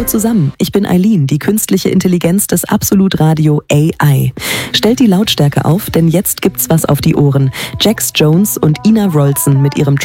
zusammen, ich bin Eileen, die künstliche Intelligenz des Absolut Radio AI. Stellt die Lautstärke auf, denn jetzt gibt's was auf die Ohren. Jax Jones und Ina Wroldsen mit ihrem